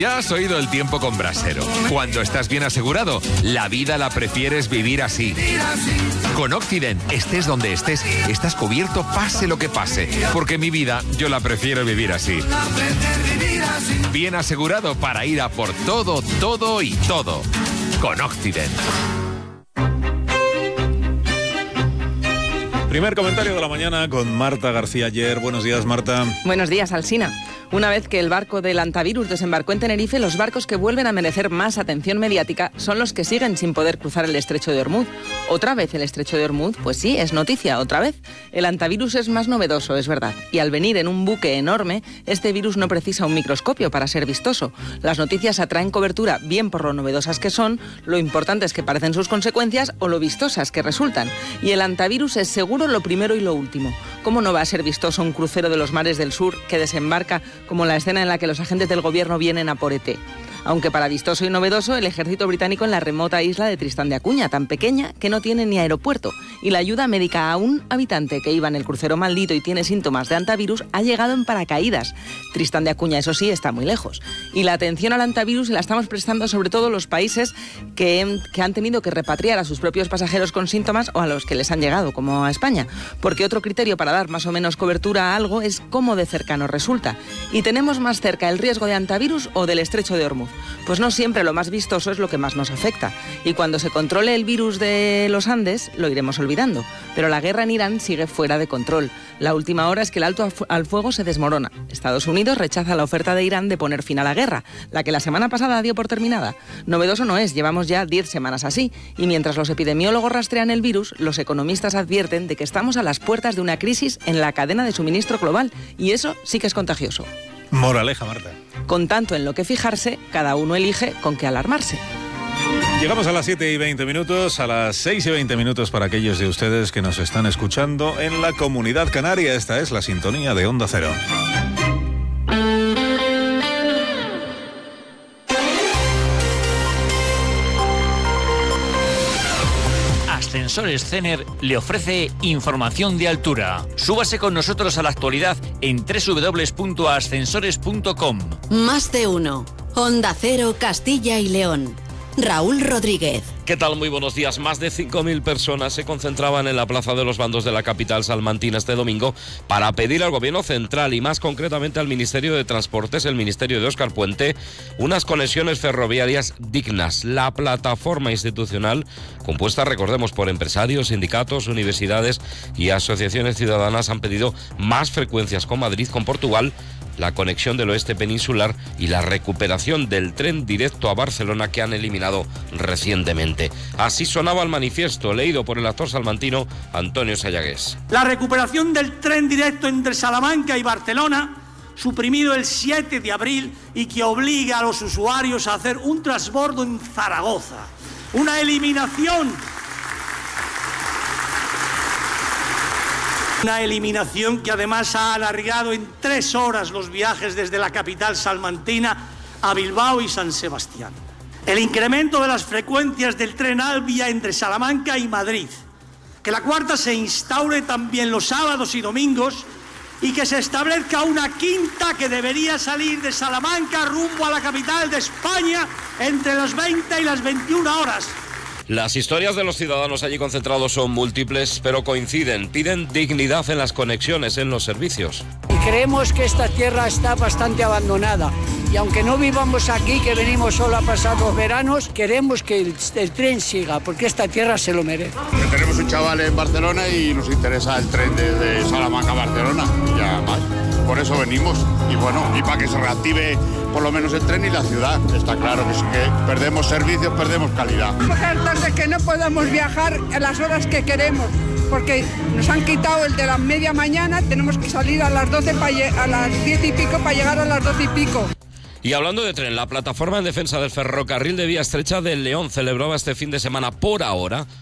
Ya has oído el tiempo con Brasero. Cuando estás bien asegurado, la vida la prefieres vivir así. Con Occident, estés donde estés, estás cubierto pase lo que pase. Porque mi vida, yo la prefiero vivir así. Bien asegurado para ir a por todo, todo y todo. Con Occident. Primer comentario de la mañana con Marta García Ayer. Buenos días, Marta. Buenos días, Alsina. Una vez que el barco del antivirus desembarcó en Tenerife, los barcos que vuelven a merecer más atención mediática son los que siguen sin poder cruzar el estrecho de Ormuz. ¿Otra vez el estrecho de Ormuz? Pues sí, es noticia, otra vez. El antivirus es más novedoso, es verdad. Y al venir en un buque enorme, este virus no precisa un microscopio para ser vistoso. Las noticias atraen cobertura bien por lo novedosas que son, lo importantes que parecen sus consecuencias o lo vistosas que resultan. Y el antivirus es seguro lo primero y lo último. ¿Cómo no va a ser vistoso un crucero de los mares del sur que desembarca como la escena en la que los agentes del gobierno vienen a por ET? Aunque para vistoso y novedoso, el ejército británico en la remota isla de Tristán de Acuña, tan pequeña que no tiene ni aeropuerto, y la ayuda médica a un habitante que iba en el crucero maldito y tiene síntomas de antivirus ha llegado en paracaídas. Tristán de Acuña, eso sí, está muy lejos. Y la atención al antivirus la estamos prestando sobre todo los países que han tenido que repatriar a sus propios pasajeros con síntomas o a los que les han llegado, como a España. Porque otro criterio para dar más o menos cobertura a algo es cómo de cercano resulta. ¿Y tenemos más cerca el riesgo de antivirus o del estrecho de Ormuz? Pues no siempre lo más vistoso es lo que más nos afecta. Y cuando se controle el virus de los Andes, lo iremos olvidando. Pero la guerra en Irán sigue fuera de control. La última hora es que el alto al fuego se desmorona. Estados Unidos rechaza la oferta de Irán de poner fin a la guerra, la que la semana pasada dio por terminada. Novedoso no es, llevamos ya 10 semanas así. Y mientras los epidemiólogos rastrean el virus, los economistas advierten de que estamos a las puertas de una crisis en la cadena de suministro global. Y eso sí que es contagioso. Moraleja, Marta. Con tanto en lo que fijarse, cada uno elige con qué alarmarse. Llegamos a las 7:20, a las 6:20 para aquellos de ustedes que nos están escuchando en la Comunidad Canaria. Esta es la sintonía de Onda Cero. Ascensores Cener le ofrece información de altura. Súbase con nosotros a la actualidad en www.ascensores.com. Más de uno. Onda Cero, Castilla y León. Raúl Rodríguez. ¿Qué tal? Muy buenos días. Más de 5.000 personas se concentraban en la Plaza de los Bandos de la capital salmantina este domingo para pedir al Gobierno central y más concretamente al Ministerio de Transportes, el Ministerio de Óscar Puente, unas conexiones ferroviarias dignas. La plataforma institucional, compuesta, recordemos, por empresarios, sindicatos, universidades y asociaciones ciudadanas, han pedido más frecuencias con Madrid, con Portugal, la conexión del oeste peninsular y la recuperación del tren directo a Barcelona que han eliminado recientemente. Así sonaba el manifiesto leído por el actor salmantino Antonio Sayagués. La recuperación del tren directo entre Salamanca y Barcelona, suprimido el 7 de abril y que obliga a los usuarios a hacer un transbordo en Zaragoza. Una eliminación que además ha alargado en 3 horas los viajes desde la capital salmantina a Bilbao y San Sebastián. El incremento de las frecuencias del tren Alvia entre Salamanca y Madrid. Que la cuarta se instaure también los sábados y domingos y que se establezca una quinta que debería salir de Salamanca rumbo a la capital de España entre las 20 y las 21 horas. Las historias de los ciudadanos allí concentrados son múltiples, pero coinciden. Piden dignidad en las conexiones, en los servicios. Y creemos que esta tierra está bastante abandonada. Y aunque no vivamos aquí, que venimos solo a pasar los veranos, queremos que el tren siga, porque esta tierra se lo merece. Tenemos un chaval en Barcelona y nos interesa el tren desde Salamanca a Barcelona, y ya más. Por eso venimos, y bueno, y para que se reactive por lo menos el tren y la ciudad. Está claro que si perdemos servicios, perdemos calidad. Hartas de que no podamos viajar a las horas que queremos, porque nos han quitado el de la media mañana, tenemos que salir a las 12 a las 10 y pico para llegar a las 12 y pico. Y hablando de tren, la plataforma en defensa del ferrocarril de vía estrecha del León celebraba este fin de semana por ahora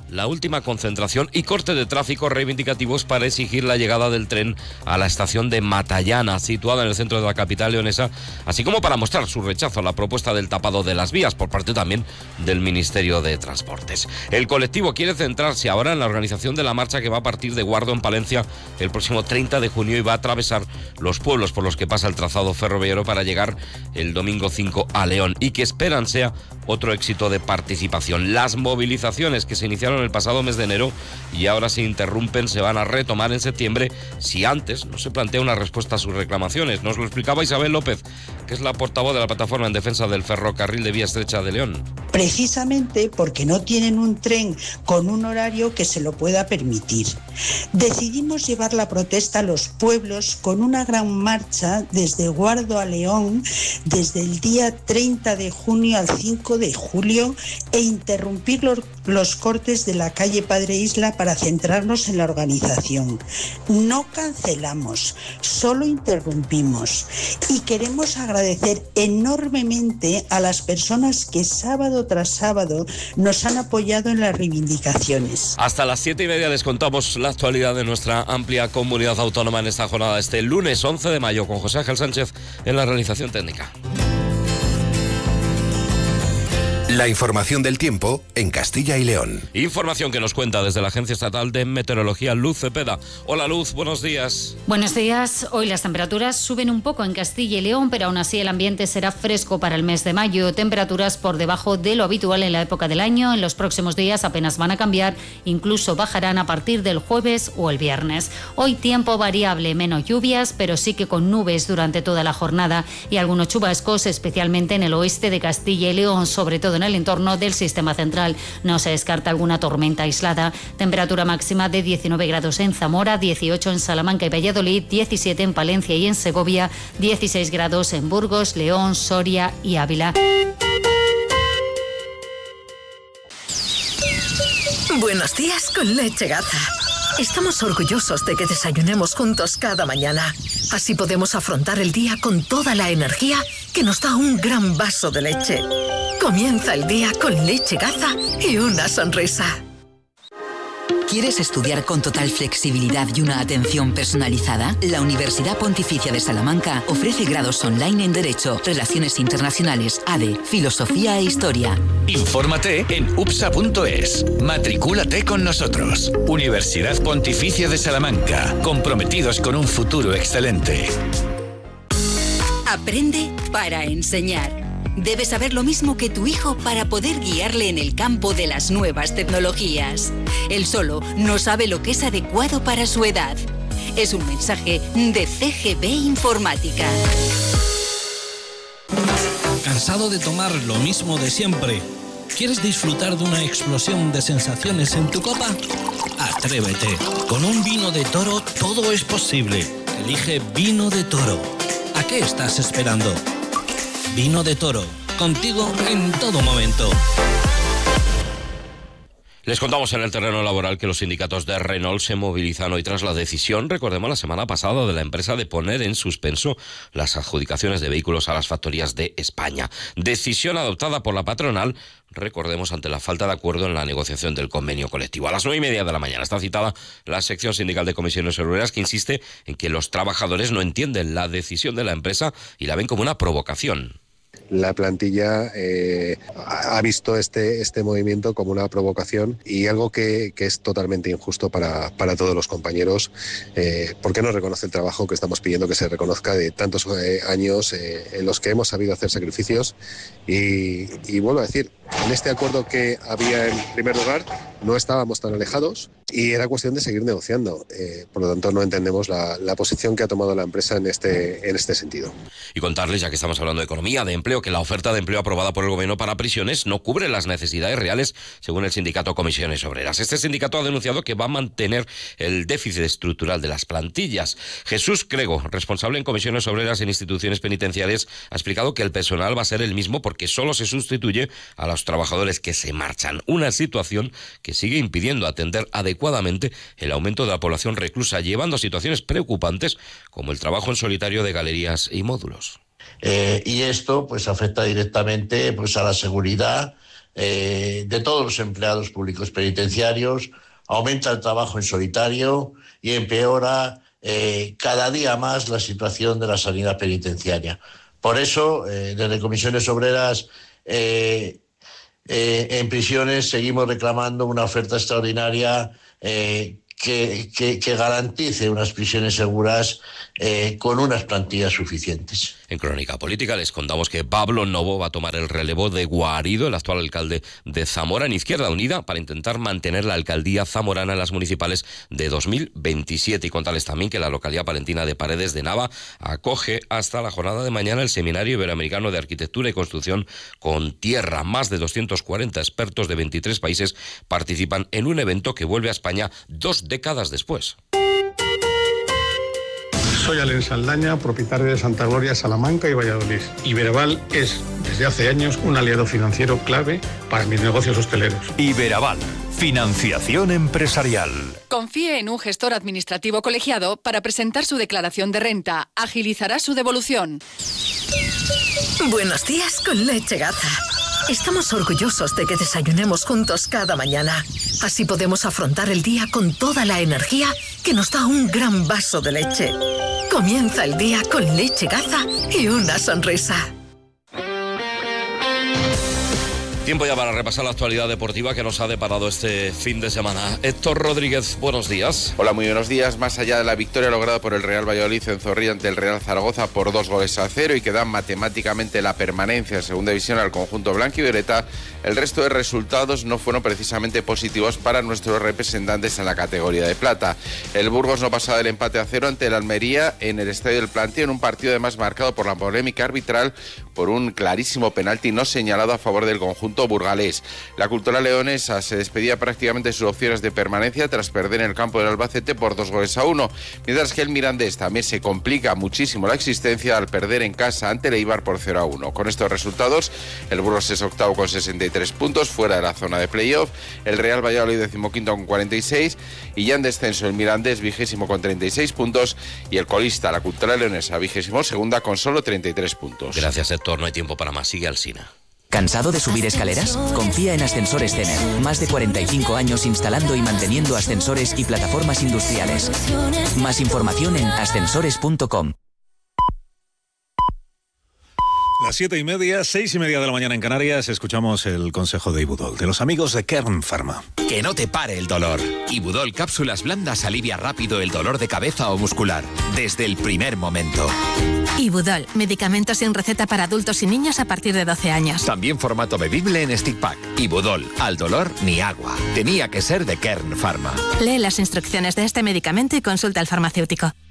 la última concentración y corte de tráfico reivindicativos para exigir la llegada del tren a la estación de Matallana, situada en el centro de la capital leonesa, así como para mostrar su rechazo a la propuesta del tapado de las vías por parte también del Ministerio de Transportes. El colectivo quiere centrarse ahora en la organización de la marcha que va a partir de Guardo en Palencia el próximo 30 de junio y va a atravesar los pueblos por los que pasa el trazado ferroviario para llegar el domingo 5 a León, y que esperan sea otro éxito de participación. Las movilizaciones que se iniciaron el pasado mes de enero y ahora se interrumpen se van a retomar en septiembre si antes no se plantea una respuesta a sus reclamaciones. Nos lo explicaba Isabel López, que es la portavoz de la plataforma en defensa del ferrocarril de vía estrecha de León. Precisamente porque no tienen un tren con un horario que se lo pueda permitir. Decidimos llevar la protesta a los pueblos con una gran marcha desde Guardo a León, desde el día 30 de junio al 5 de julio, e interrumpir los cortes de la calle Padre Isla para centrarnos en la organización. No cancelamos, solo interrumpimos, y queremos agradecer enormemente a las personas que sábado tras sábado nos han apoyado en las reivindicaciones. Hasta las 7:30 les contamos la actualidad de nuestra amplia comunidad autónoma en esta jornada, este lunes 11 de mayo, con José Ángel Sánchez en la realización técnica. La información del tiempo en Castilla y León. Información que nos cuenta desde la Agencia Estatal de Meteorología, Luz Cepeda. Hola Luz, buenos días. Buenos días. Hoy las temperaturas suben un poco en Castilla y León, pero aún así el ambiente será fresco para el mes de mayo. Temperaturas por debajo de lo habitual en la época del año. En los próximos días apenas van a cambiar, incluso bajarán a partir del jueves o el viernes. Hoy tiempo variable, menos lluvias, pero sí que con nubes durante toda la jornada y algunos chubascos, especialmente en el oeste de Castilla y León, sobre todo en el entorno del sistema central. No se descarta alguna tormenta aislada. Temperatura máxima de 19 grados en Zamora, 18 en Salamanca y Valladolid, 17 en Palencia y en Segovia, 16 grados en Burgos, León, Soria y Ávila. Buenos días con Leche Gaza. Estamos orgullosos de que desayunemos juntos cada mañana. Así podemos afrontar el día con toda la energía que nos da un gran vaso de leche. Comienza el día con Leche Gaza y una sonrisa. ¿Quieres estudiar con total flexibilidad y una atención personalizada? La Universidad Pontificia de Salamanca ofrece grados online en Derecho, Relaciones Internacionales, ADE, Filosofía e Historia. Infórmate en upsa.es. Matricúlate con nosotros. Universidad Pontificia de Salamanca, comprometidos con un futuro excelente. Aprende para enseñar. Debes saber lo mismo que tu hijo para poder guiarle en el campo de las nuevas tecnologías. Él solo no sabe lo que es adecuado para su edad. Es un mensaje de CGB Informática. ¿Cansado de tomar lo mismo de siempre? ¿Quieres disfrutar de una explosión de sensaciones en tu copa? Atrévete. Con un vino de Toro todo es posible. Elige Vino de Toro. ¿A qué estás esperando? Vino de Toro, contigo en todo momento. Les contamos en el terreno laboral que los sindicatos de Renault se movilizan hoy tras la decisión, recordemos la semana pasada, de la empresa de poner en suspenso las adjudicaciones de vehículos a las factorías de España. Decisión adoptada por la patronal, recordemos, ante la falta de acuerdo en la negociación del convenio colectivo. A las 9:30 de la mañana está citada la sección sindical de comisiones obreras, que insiste en que los trabajadores no entienden la decisión de la empresa y la ven como una provocación. La plantilla ha visto este movimiento como una provocación y algo que es totalmente injusto para todos los compañeros, porque no reconoce el trabajo que estamos pidiendo que se reconozca de tantos años en los que hemos sabido hacer sacrificios y vuelvo a decir, en este acuerdo que había en primer lugar no estábamos tan alejados y era cuestión de seguir negociando. Por lo tanto, no entendemos la posición que ha tomado la empresa en este sentido. Y contarles, ya que estamos hablando de economía, de empleo, que la oferta de empleo aprobada por el Gobierno para prisiones no cubre las necesidades reales, según el sindicato Comisiones Obreras. Este sindicato ha denunciado que va a mantener el déficit estructural de las plantillas. Jesús Crego, responsable en Comisiones Obreras en instituciones penitenciarias, ha explicado que el personal va a ser el mismo porque solo se sustituye a los trabajadores que se marchan. Una situación que sigue impidiendo atender adecuadamente el aumento de la población reclusa, llevando a situaciones preocupantes como el trabajo en solitario de galerías y módulos. Y esto pues afecta directamente pues a la seguridad de todos los empleados públicos penitenciarios, aumenta el trabajo en solitario y empeora cada día más la situación de la sanidad penitenciaria. Por eso, desde Comisiones Obreras en prisiones seguimos reclamando una oferta extraordinaria que garantice unas prisiones seguras con unas plantillas suficientes. En Crónica Política les contamos que Pablo Novo va a tomar el relevo de Guarido, el actual alcalde de Zamora, en Izquierda Unida, para intentar mantener la alcaldía zamorana en las municipales de 2027. Y contarles también que la localidad palentina de Paredes de Nava acoge hasta la jornada de mañana el Seminario Iberoamericano de Arquitectura y Construcción con Tierra. Más de 240 expertos de 23 países participan en un evento que vuelve a España 2 décadas después. Soy Alen Saldaña, propietario de Santa Gloria, Salamanca y Valladolid. Iberaval es, desde hace años, un aliado financiero clave para mis negocios hosteleros. Iberaval, financiación empresarial. Confíe en un gestor administrativo colegiado para presentar su declaración de renta. Agilizará su devolución. Buenos días con Leche Gaza. Estamos orgullosos de que desayunemos juntos cada mañana. Así podemos afrontar el día con toda la energía que nos da un gran vaso de leche. Comienza el día con Leche Gaza y una sonrisa. Tiempo ya para repasar la actualidad deportiva que nos ha deparado este fin de semana. Héctor Rodríguez, buenos días. Hola, muy buenos días. Más allá de la victoria lograda por el Real Valladolid en Zorrilla ante el Real Zaragoza por 2-0 y que da matemáticamente la permanencia en segunda división al conjunto blanquivioleta, el resto de resultados no fueron precisamente positivos para nuestros representantes en la categoría de plata. El Burgos no pasaba del empate a 0 ante el Almería en el Estadio del Plantío, en un partido además marcado por la polémica arbitral por un clarísimo penalti no señalado a favor del conjunto burgalés. La Cultural Leonesa se despedía prácticamente de sus opciones de permanencia tras perder en el campo del Albacete por 2-1, mientras que el Mirandés también se complica muchísimo la existencia al perder en casa ante el Eibar por 0-1. Con estos resultados, el Burgos es octavo con 63 puntos, fuera de la zona de playoff, el Real Valladolid 15º con 46 y ya en descenso el Mirandés 20º con 36 puntos y el colista, la Cultural Leonesa, 22ª con solo 33 puntos. Gracias, Héctor. No hay tiempo para más. Sigue Alsina. ¿Cansado de subir escaleras? Confía en Ascensores Zener. Más de 45 años instalando y manteniendo ascensores y plataformas industriales. Más información en ascensores.com. Las 7:30, 6:30 de la mañana en Canarias, escuchamos el consejo de Ibudol, de los amigos de Kern Pharma. Que no te pare el dolor. Ibudol Cápsulas Blandas alivia rápido el dolor de cabeza o muscular, desde el primer momento. Ibudol, medicamento sin receta para adultos y niños a partir de 12 años. También formato bebible en stick pack. Ibudol, al dolor ni agua. Tenía que ser de Kern Pharma. Lee las instrucciones de este medicamento y consulta al farmacéutico.